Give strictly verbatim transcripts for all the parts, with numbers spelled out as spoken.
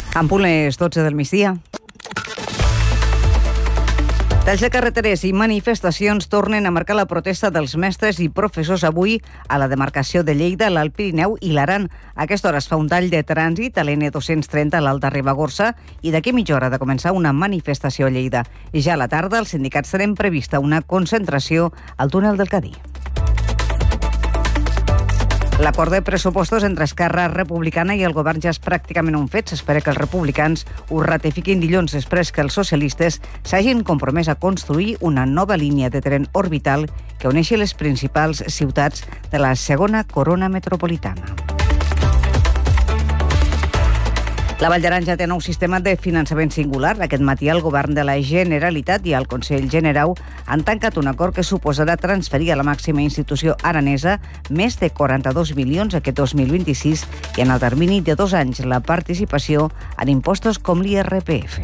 En punt les dotze del migdia. Talls de carreteres i manifestacions tornen a marcar la protesta dels mestres i professors avui a la demarcació de Lleida, l'Alt Pirineu i l'Aran. A aquesta hora es fa un tall de trànsit a l'N dos-cents trenta a l'Alta Ribagorça i d'aquí mitja hora de començar una manifestació a Lleida. I ja a la tarda els sindicats tenen prevista una concentració al túnel del Cadí. L'acord de pressupostos entre Esquerra Republicana i el govern ja és pràcticament un fet. S'espera que els republicans ho ratifiquin dilluns després que els socialistes s'hagin compromès a construir una nova línia de tren orbital que uneixi les principals ciutats de la segona corona metropolitana. La Vall d'Aran ja té nou sistema de finançament singular. Aquest matí el govern de la Generalitat i el Consell Generau han tancat un acord que suposarà transferir a la màxima institució aranesa més de quaranta-dos milions aquest dos mil vint-i-sis i en el termini de dos anys la participació en impostos com l'I R P F.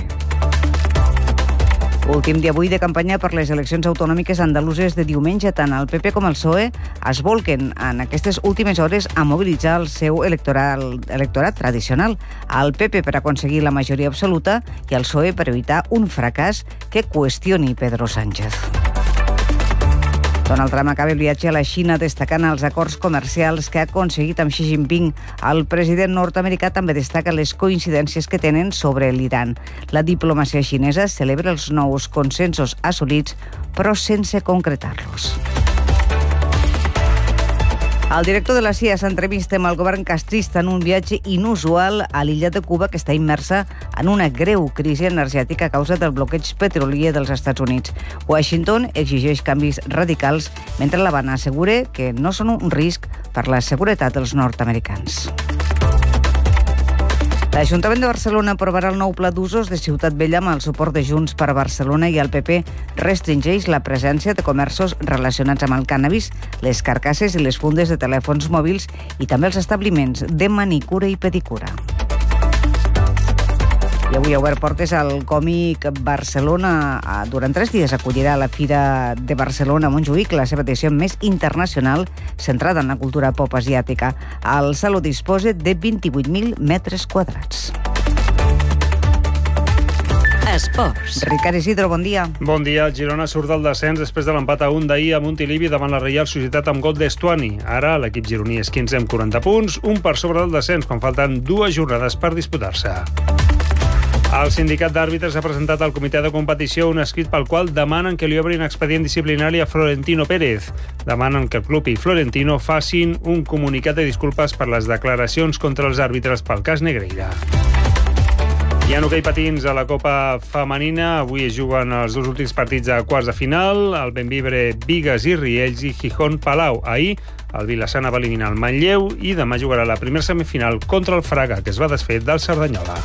Últim dia avui de campanya per les eleccions autonòmiques andaluses de diumenge. Tant el P P com el P S O E es volquen en aquestes últimes hores a mobilitzar el seu electoral, electorat tradicional. El P P per aconseguir la majoria absoluta i el P S O E per evitar un fracàs que qüestioni Pedro Sánchez. Donald Trump acaba el viatge a la Xina destacant els acords comercials que ha aconseguit amb Xi Jinping. El president nord-americà també destaca les coincidències que tenen sobre l'Iran. La diplomàcia xinesa celebra els nous consensos assolits, però sense concretar-los. El director de la C I A s'entrevista amb el govern castrista en un viatge inusual a l'illa de Cuba, que està immersa en una greu crisi energètica a causa del bloqueig petrolier dels Estats Units. Washington exigeix canvis radicals, mentre l'Havana assegura que no són un risc per la seguretat dels nord-americans. L'Ajuntament de Barcelona aprovarà el nou pla d'usos de Ciutat Vella amb el suport de Junts per Barcelona i el P P restringeix la presència de comerços relacionats amb el cànnabis, les carcasses i les fundes de telèfons mòbils i també els establiments de manicura i pedicura. I avui ha obert portes al Còmic Barcelona. Durant tres dies acollirà la Fira de Barcelona a Montjuïc, la seva edició més internacional, centrada en la cultura pop asiàtica. El saló disposa de vint-i-vuit mil metres quadrats. Esports. Ricard Isidro, bon dia. Bon dia. El Girona surt del descens després de l'empat a un d'ahir a Montilivi davant la Reial Societat amb gol d'Estuani. Ara l'equip gironí és quinzè amb quaranta punts, un per sobre del descens quan falten dues jornades per disputar-se. El sindicat d'àrbitres ha presentat al comitè de competició un escrit pel qual demanen que li obrin expedient disciplinari a Florentino Pérez. Demanen que el club i Florentino facin un comunicat de disculpes per les declaracions contra els àrbitres pel cas Negreira. I en hoquei patins a la Copa Femenina, avui es juguen els dos últims partits a quarts de final, el Bembibre, Bigues i Riells i Gijón Palau. Ahir el Vilassana va eliminar el Manlleu i demà jugarà la primera semifinal contra el Fraga, que es va desfer del Cerdanyola.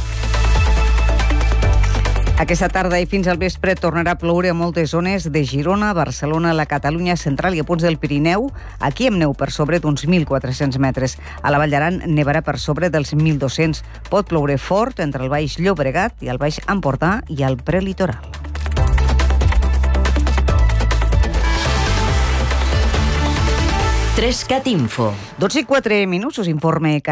Aquesta tarda i fins al vespre tornarà a ploure a moltes zones de Girona, Barcelona, la Catalunya central i a punts del Pirineu. Aquí amb neu per sobre d'uns mil quatre-cents metres. A la Vall d'Aran nevarà per sobre dels mil dos-cents. Pot ploure fort entre el Baix Llobregat i el Baix Empordà i el prelitoral. tres cat Info. dotze i quatre minuts us informe